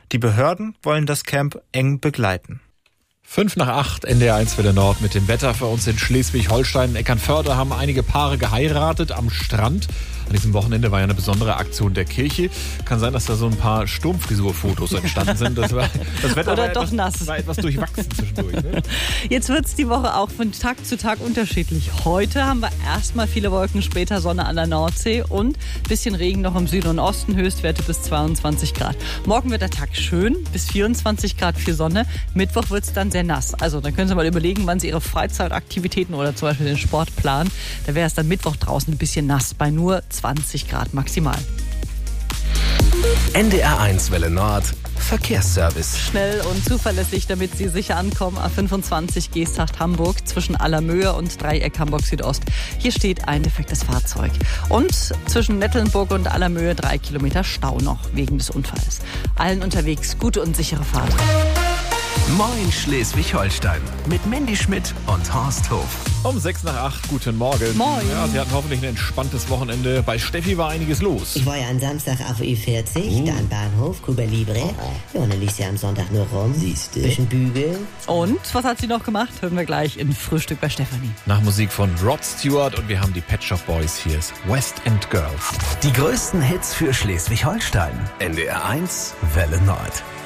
Die Behörden wollen das Camp eng begleiten. 7:55, NDR1 Welle Nord mit dem Wetter für uns in Schleswig-Holstein. In Eckernförde haben einige Paare geheiratet am Strand. An diesem Wochenende war ja eine besondere Aktion der Kirche. Kann sein, dass da so ein paar Sturmfrisurfotos entstanden sind. Das Wetter oder war doch nass. War etwas durchwachsen zwischendurch. Ne? Jetzt wird es die Woche auch von Tag zu Tag unterschiedlich. Heute haben wir erstmal viele Wolken, später Sonne an der Nordsee und ein bisschen Regen noch im Süden und Osten, Höchstwerte bis 22 Grad. Morgen wird der Tag schön, bis 24 Grad viel Sonne. Mittwoch wird es dann sehr nass. Also dann können Sie mal überlegen, wann Sie Ihre Freizeitaktivitäten oder zum Beispiel den Sport planen. Da wäre es dann Mittwoch draußen ein bisschen nass, bei nur 20 Grad maximal. NDR1 Welle Nord Verkehrsservice. Schnell und zuverlässig, damit Sie sicher ankommen. A25 Geesthacht Hamburg zwischen Allermöhe und Dreieck Hamburg Südost. Hier steht ein defektes Fahrzeug. Und zwischen Nettelnburg und Allermöhe 3 Kilometer Stau noch wegen des Unfalls. Allen unterwegs gute und sichere Fahrt. Moin Schleswig-Holstein mit Mandy Schmidt und Horst Hof. Um 7:06, guten Morgen. Moin. Ja, Sie hatten hoffentlich ein entspanntes Wochenende. Bei Steffi war einiges los. Ich war ja am Samstag auf E40, dann Bahnhof, Cuba Libre. Ja, und dann lief sie am Sonntag nur rum. Siehste. Bisschen bügeln. Und was hat sie noch gemacht? Hören wir gleich in Frühstück bei Stefanie. Nach Musik von Rod Stewart und wir haben die Pet Shop Boys. Hier ist West End Girls. Die größten Hits für Schleswig-Holstein. NDR1 Welle Nord.